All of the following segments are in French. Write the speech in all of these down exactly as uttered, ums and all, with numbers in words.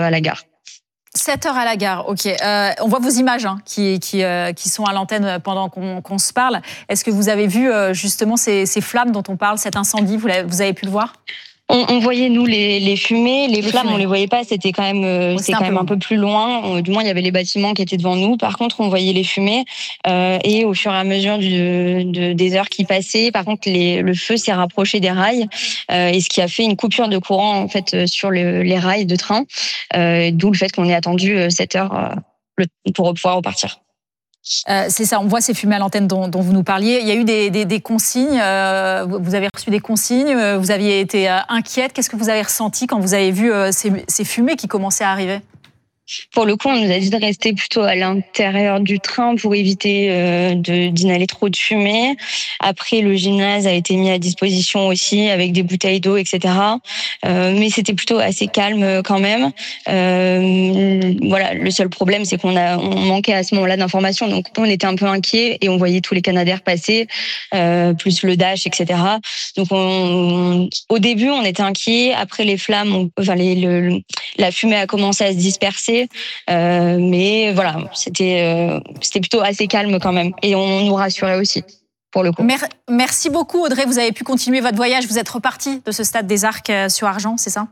à la gare. sept heures à la gare, ok. Euh, on voit vos images hein, qui, qui, euh, qui sont à l'antenne pendant qu'on, qu'on se parle. Est-ce que vous avez vu euh, justement ces, ces flammes dont on parle, cet incendie, vous, vous avez pu le voir ? On, on voyait nous les, les fumées, les, les flammes, fumées. On les voyait pas. C'était quand même, euh, c'était quand même un peu plus loin. On, du moins, il y avait les bâtiments qui étaient devant nous. Par contre, on voyait les fumées euh, et au fur et à mesure du, de, des heures qui passaient, par contre, les, le feu s'est rapproché des rails euh, et ce qui a fait une coupure de courant en fait sur le, les rails de train. Euh, d'où le fait qu'on ait attendu sept heures euh, pour pouvoir repartir. Euh, c'est ça, on voit ces fumées à l'antenne dont, dont vous nous parliez. Il y a eu des, des, des consignes, euh, vous avez reçu des consignes, vous aviez été euh, inquiète. Qu'est-ce que vous avez ressenti quand vous avez vu euh, ces, ces fumées qui commençaient à arriver ? Pour le coup, on nous a dit de rester plutôt à l'intérieur du train pour éviter euh, de, d'inhaler trop de fumée. Après, le gymnase a été mis à disposition aussi avec des bouteilles d'eau, et cetera. Euh, mais c'était plutôt assez calme quand même. Euh, voilà, le seul problème, c'est qu'on a on manquait à ce moment-là d'informations, donc on était un peu inquiets et on voyait tous les Canadair passer, euh, plus le Dash, et cetera. Donc, on, au début, on était inquiets. Après, les flammes, on, enfin les, le, la fumée a commencé à se disperser. Euh, mais voilà, c'était, euh, c'était plutôt assez calme quand même. Et on nous rassurait aussi, pour le coup. Merci beaucoup Audrey, vous avez pu continuer votre voyage. Vous êtes repartie de ce stade des Arcs sur Argens, c'est ça ?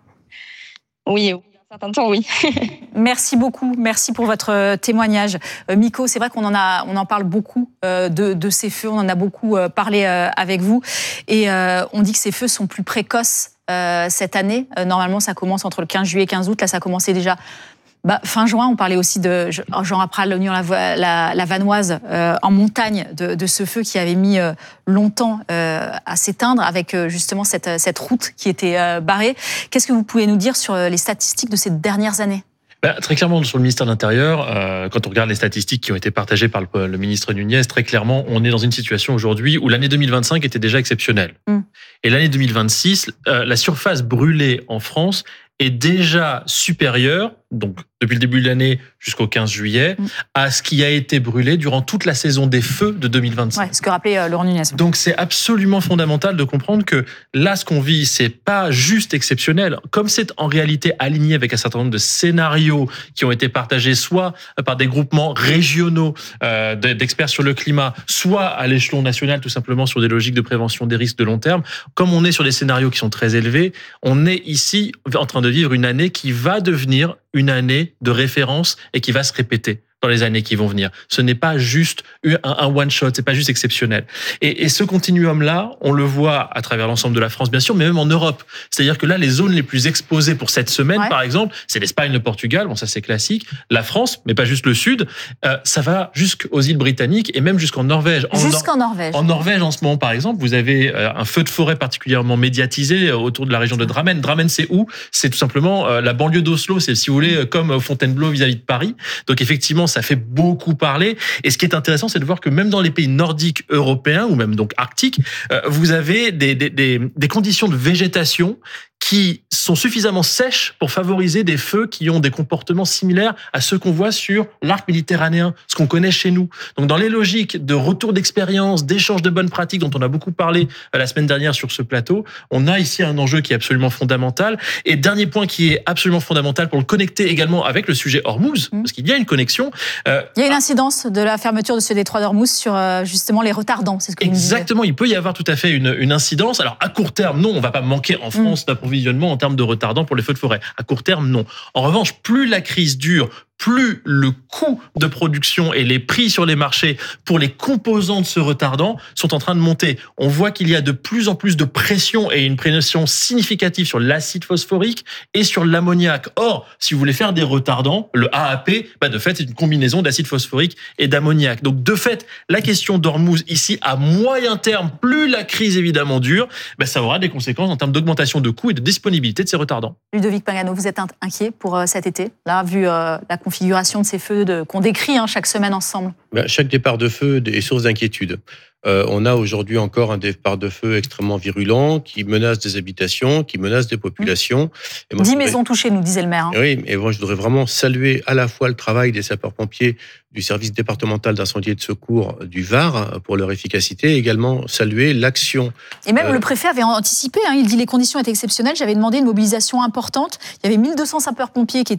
Oui, oui. Un certain temps, oui. Merci beaucoup, merci pour votre témoignage. Euh, Miko, c'est vrai qu'on en a, on en parle beaucoup euh, de, de ces feux, on en a beaucoup euh, parlé euh, avec vous. Et euh, on dit que ces feux sont plus précoces euh, cette année. Euh, normalement, ça commence entre le quinze juillet et quinze août. Là, ça a commencé déjà Bah, fin juin, on parlait aussi de Jean Rapral, l'Oignon la, la, la Vanoise, euh, en montagne, de, de ce feu qui avait mis euh, longtemps euh, à s'éteindre, avec euh, justement cette, cette route qui était euh, barrée. Qu'est-ce que vous pouvez nous dire sur les statistiques de ces dernières années ? Ben, très clairement, sur le ministère de l'Intérieur, euh, quand on regarde les statistiques qui ont été partagées par le, le ministre Nunez, très clairement, on est dans une situation aujourd'hui où l'année deux mille vingt-cinq était déjà exceptionnelle. Mm. Et l'année deux mille vingt-six, euh, la surface brûlée en France est déjà supérieure, donc depuis le début de l'année jusqu'au quinze juillet, mmh. à ce qui a été brûlé durant toute la saison des feux de deux mille vingt-cinq. Ouais, ce que rappelait euh, Laurent Nunez. Donc c'est absolument fondamental de comprendre que là, ce qu'on vit, c'est pas juste exceptionnel. Comme c'est en réalité aligné avec un certain nombre de scénarios qui ont été partagés soit par des groupements régionaux euh, d'experts sur le climat, soit à l'échelon national, tout simplement sur des logiques de prévention des risques de long terme. Comme on est sur des scénarios qui sont très élevés, on est ici en train de vivre une année qui va devenir une année de référence et qui va se répéter dans les années qui vont venir. Ce n'est pas juste un, un one-shot, c'est pas juste exceptionnel. Et, et ce continuum-là, on le voit à travers l'ensemble de la France, bien sûr, mais même en Europe. C'est-à-dire que là, les zones les plus exposées pour cette semaine, ouais. par exemple, c'est l'Espagne, le Portugal, bon ça c'est classique, la France, mais pas juste le Sud, euh, ça va jusqu'aux îles britanniques et même jusqu'en Norvège. En Jusqu'en Norvège. En Norvège, en ce moment, par exemple, vous avez euh, un feu de forêt particulièrement médiatisé autour de la région de Drammen. Drammen, c'est où ? C'est tout simplement euh, la banlieue d'Oslo, c'est, si vous voulez, comme Fontainebleau vis-à-vis de Paris. Donc effectivement, ça fait beaucoup parler. Et ce qui est intéressant, c'est de voir que même dans les pays nordiques européens, ou même donc arctiques, euh, vous avez des, des, des, des conditions de végétation qui sont suffisamment sèches pour favoriser des feux qui ont des comportements similaires à ceux qu'on voit sur l'arc méditerranéen, ce qu'on connaît chez nous. Donc dans les logiques de retour d'expérience, d'échange de bonnes pratiques dont on a beaucoup parlé la semaine dernière sur ce plateau, on a ici un enjeu qui est absolument fondamental. Et dernier point qui est absolument fondamental pour le connecter également avec le sujet Hormuz, mmh. parce qu'il y a une connexion. Euh, il y a une incidence de la fermeture de ce détroit d'Hormuz sur euh, justement les retardants, c'est ce que vous me disiez. Exactement, il peut y avoir tout à fait une, une incidence. Alors à court terme, non, on ne va pas manquer en France mmh. d'approvisionnement en termes de retardants pour les feux de forêt. À court terme, non. En revanche, plus la crise dure, plus le coût de production et les prix sur les marchés pour les composants de ce retardant sont en train de monter. On voit qu'il y a de plus en plus de pression et une pression significative sur l'acide phosphorique et sur l'ammoniac. Or, si vous voulez faire des retardants, le A A P, bah de fait, c'est une combinaison d'acide phosphorique et d'ammoniac. Donc, de fait, la question d'Hormuz ici, à moyen terme, plus la crise évidemment dure, bah ça aura des conséquences en termes d'augmentation de coûts et de disponibilité de ces retardants. Ludovic Pagano, vous êtes inquiet pour cet été, là, vu euh, la configuration de ces feux de, qu'on décrit hein, chaque semaine ensemble? Ben, chaque départ de feu est source d'inquiétude. Euh, on a aujourd'hui encore un départ de feu extrêmement virulent qui menace des habitations, qui menace des populations. Et moi, Dix voudrais... maisons touchées, nous disait le maire. Hein. Oui, et moi je voudrais vraiment saluer à la fois le travail des sapeurs-pompiers du service départemental d'incendie et de secours du Var pour leur efficacité, et également saluer l'action. Et même euh... le préfet avait anticipé, hein, il dit les conditions étaient exceptionnelles, j'avais demandé une mobilisation importante, il y avait mille deux cents sapeurs-pompiers qui